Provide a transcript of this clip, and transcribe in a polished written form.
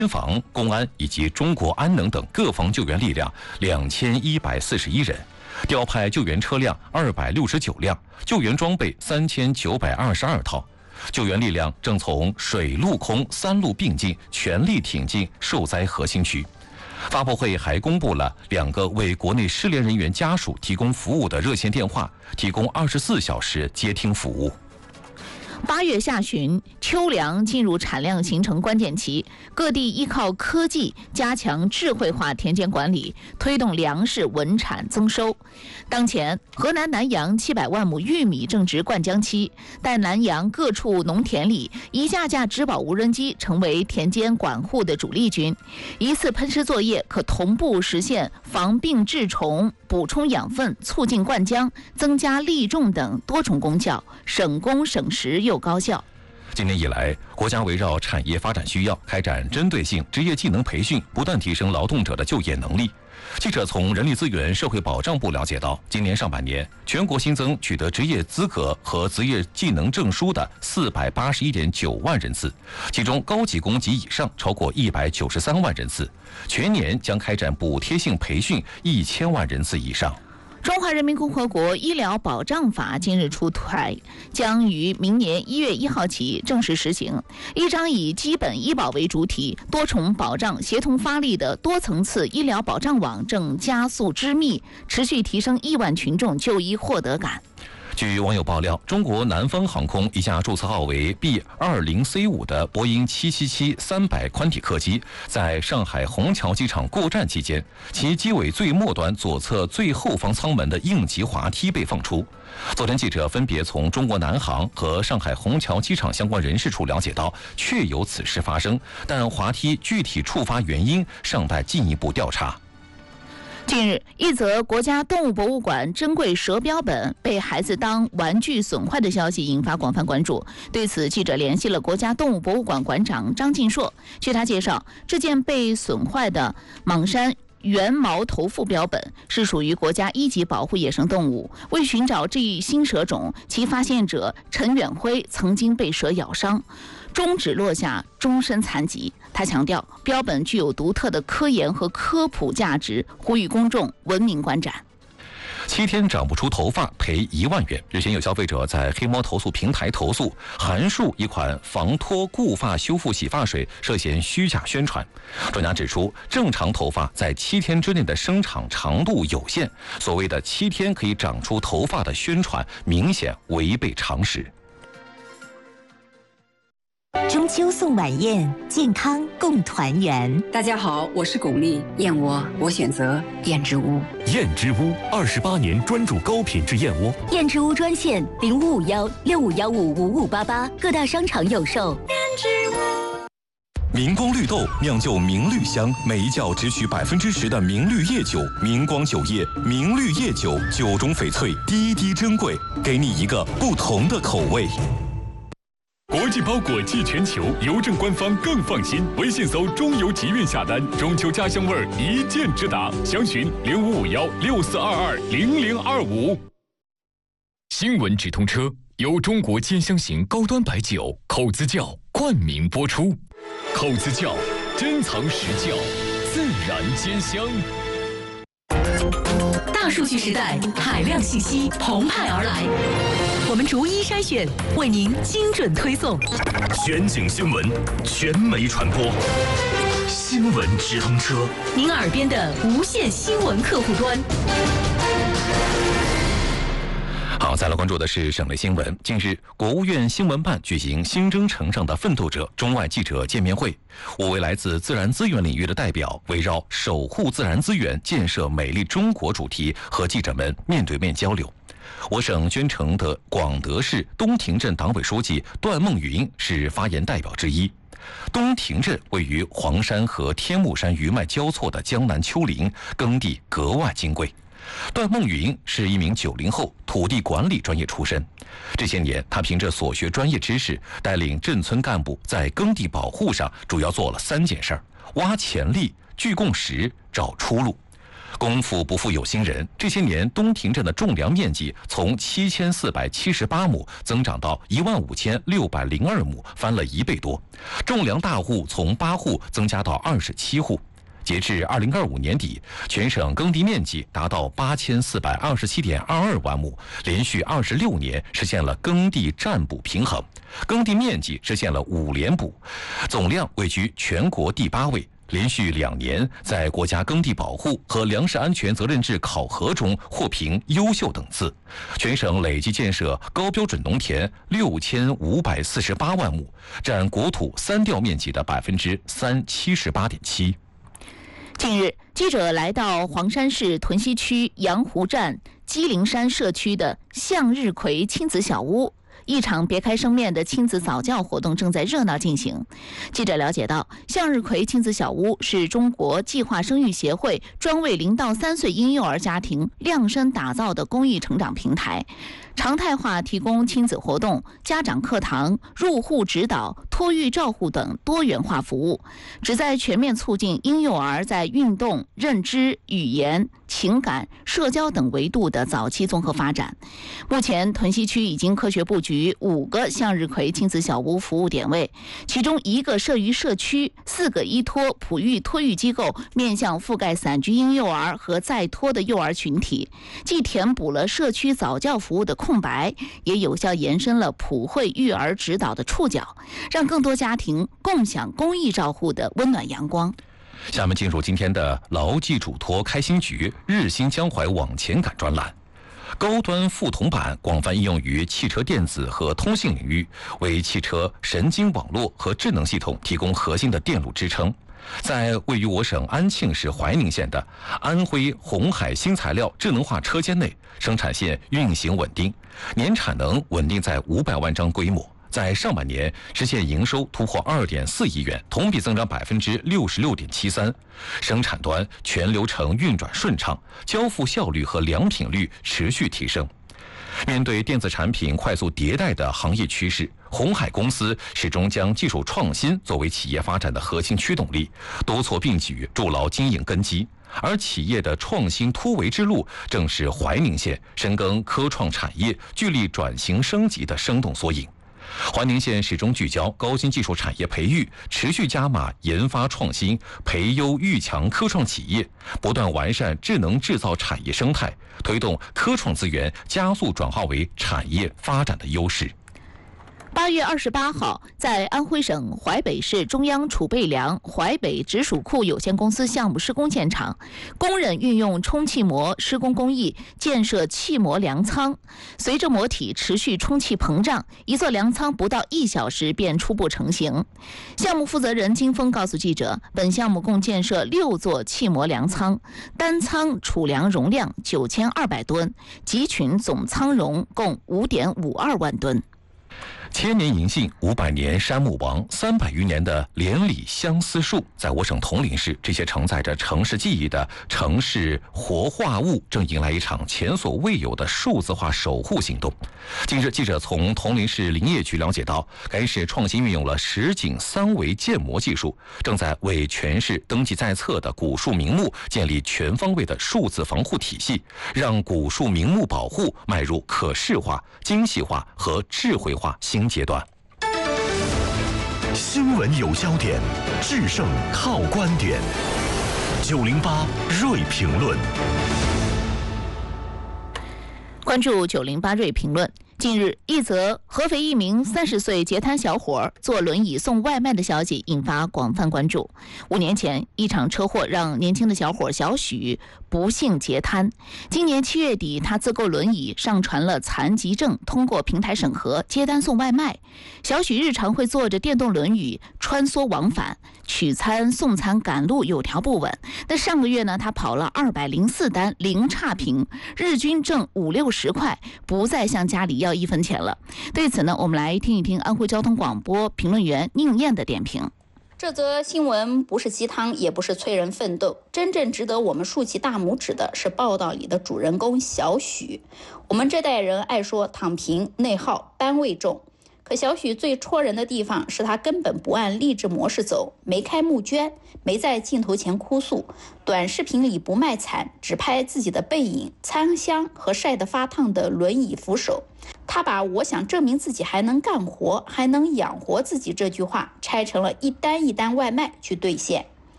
边防、公安以及中国安能等各方救援力量2141人，调派救援车辆269辆，救援装备3922套。救援力量正从水陆空3路并进，全力挺进受灾核心区。发布会还公布了2个为国内失联人员家属提供服务的热线电话，提供24小时接听服务。 8月下旬，秋粮进入产量形成关键期，各地依靠科技加强智慧化田间管理，推动粮食稳产增收。当前，河南南阳700万亩玉米正值灌浆期，但南阳各处农田里，一架架植保无人机成为田间管护的主力军。一次喷施作业可同步实现防病治虫、补充养分、促进灌浆、增加粒重等多重功效，省工省时又高效。 今年以来，国家围绕产业发展需要，开展针对性职业技能培训，不断提升劳动者的就业能力。记者从人力资源社会保障部了解到，今年上半年，全国新增取得职业资格和职业技能证书的481.9万人次，其中高级工级以上超过193万人次，全年将开展补贴性培训1000万人次以上。 中华人民共和国医疗保障法今日出台，将于明年1月1号起正式实行。一张以基本医保为主体、多重保障协同发力的多层次医疗保障网正加速织密，持续提升亿万群众就医获得感。 据网友爆料，中国南方航空一架注册号为 B20C5 的波音777-300宽体客机，在上海虹桥机场过站期间，其机尾最末端左侧最后方舱门的应急滑梯被放出。昨天，记者分别从中国南航和上海虹桥机场相关人士处了解到，确有此事发生，但滑梯具体触发原因尚待进一步调查。 近日，一则国家动物博物馆珍贵蛇标本被孩子当玩具损坏的消息引发广泛关注。对此，记者联系了国家动物博物馆馆长张进硕。据他介绍，这件被损坏的蟒山原毛头腹标本是属于国家1级保护野生动物。为寻找这一新蛇种，其发现者陈远辉曾经被蛇咬伤，中指落下，终身残疾。他强调，标本具有独特的科研和科普价值，呼吁公众文明观展。 7天长不出头发赔1万元。日前有消费者在黑猫投诉平台投诉韩束一款防脱固发修复洗发水涉嫌虚假宣传。专家指出，正常头发在7天之内的生长长度有限，所谓的7天可以长出头发的宣传明显违背常识。 中秋送晚宴，健康共团圆。 大家好，我是巩俐，燕窝我选择燕之屋。 燕之屋28年专注高品质燕窝。 燕之屋专线0551651588，各大商场有售。燕之屋。 明光绿豆酿就明绿香，每一窖只取10%的明绿叶酒，明光酒业明绿叶酒，酒中翡翠，滴滴珍贵，给你一个不同的口味。国际包裹寄全球，邮政官方更放心。微信搜中邮集运下单，中秋家乡味儿一键直达。详询055164220025。新闻直通车由中国尖香型高端白酒口子窖冠名播出。口子窖珍藏实窖，自然尖香。 大数据时代，海量信息澎湃而来，我们逐一筛选，为您精准推送。 全景新闻，全媒传播，新闻直通车， 您耳边的无线新闻客户端。 好，再来关注的是省内新闻。近日，国务院新闻办举行新征程上的奋斗者中外记者见面会，5位来自自然资源领域的代表围绕守护自然资源、建设美丽中国主题和记者们面对面交流。我省宣城的广德市东亭镇党委书记段梦云是发言代表之一。东亭镇位于黄山和天目山余脉交错的江南丘陵，耕地格外金贵。段梦云是一名90后，土地管理专业出身。这些年，他凭着所学专业知识，带领镇村干部在耕地保护上主要做了3件事：挖潜力、聚共识、找出路。 功夫不负有心人，这些年东亭镇的种粮面积从7478亩增长到15602亩，翻了1倍多。种粮大户从8户增加到27户。截至2025年底，全省耕地面积达到8427.22万亩，连续26年实现了耕地占补平衡，耕地面积实现了5连补，总量位居全国第8位。连续2年在国家耕地保护和粮食安全责任制考核中获评优秀等次。全省累计建设高标准农田6548万亩，占国土3调面积的378.7%。 近日，记者来到黄山市屯溪区阳湖站鸡灵山社区的向日葵亲子小屋。一场别开生面的亲子早教活动正在热闹进行。记者了解到，向日葵亲子小屋是中国计划生育协会专为0到3岁婴幼儿家庭量身打造的公益成长平台，常态化提供亲子活动、家长课堂、入户指导、托育照护等多元化服务，旨在全面促进婴幼儿在运动、认知、语言、情感、社交等维度的早期综合发展。目前，屯溪区已经科学布局5个向日葵亲子小屋服务点位，其中1个设于社区，4个依托普育托育机构，面向覆盖散居婴幼儿和在托的幼儿群体，既填补了社区早教服务的空白，也有效延伸了普惠育儿指导的触角，让更多家庭共享公益照护的温暖阳光。 下面进入今天的牢记嘱托开心局日新江淮往前赶专栏。高端副铜板广泛应用于汽车电子和通信领域，为汽车神经网络和智能系统提供核心的电路支撑。在位于我省安庆市怀宁县的安徽红海新材料智能化车间内，生产线运行稳定，年产能稳定在500万张规模。在上半年实现营收突破2.4亿元，同比增长66.73%。生产端全流程运转顺畅，交付效率和良品率持续提升。面对电子产品快速迭代的行业趋势，红海公司始终将技术创新作为企业发展的核心驱动力，多措并举，筑牢经营根基。而企业的创新突围之路，正是怀宁县深耕科创产业、聚力转型升级的生动缩影。怀宁县始终聚焦高新技术产业培育，持续加码研发创新，培优育强科创企业，不断完善智能制造产业生态，推动科创资源加速转化为产业发展的优势。 8月28号，在安徽省淮北市中央储备粮淮北直属库有限公司项目施工现场，工人运用充气膜施工工艺建设气膜粮仓。随着膜体持续充气膨胀，一座粮仓不到1小时便初步成型。项目负责人金峰告诉记者，本项目共建设6座气膜粮仓，单仓储粮容量9200吨，集群总仓容共5.52万吨。 千年银杏，500年山木王，300余年的连理相思树，在我省铜陵市，这些承载着城市记忆的城市活化物正迎来一场前所未有的数字化守护行动。近日，记者从铜陵市林业局了解到，该市创新运用了实景3维建模技术，正在为全市登记在册的古树名木建立全方位的数字防护体系，让古树名木保护迈入可视化、精细化和智慧化新阶段。 新闻有焦点，制胜靠观点。908锐评论。 关注908锐评论。近日，一则合肥一名30岁截瘫小伙坐轮椅送外卖的消息引发广泛关注。5年前，一场车祸让年轻的小伙小许不幸截瘫。今年7月底，他自购轮椅上传了残疾证，通过平台审核，接单送外卖。小许日常会坐着电动轮椅穿梭往返，取餐、送餐、赶路有条不紊。那上个月呢，他跑了204单，零差评，日均挣50-60块，不再向家里要1分钱了。对此呢，我们来听一听安徽交通广播评论员宁燕的点评。 这则新闻不是鸡汤，也不是催人奋斗，真正值得我们竖起大拇指的是报道里的主人公小许。我们这代人爱说躺平、内耗、班位重，可可小许最戳人的地方是他根本不按励志模式走，没开募捐，没在镜头前哭诉，短视频里不卖惨，只拍自己的背影、餐香和晒得发烫的轮椅扶手。他把我想证明自己还能干活，还能养活自己这句话拆成了一单一单外卖去兑现。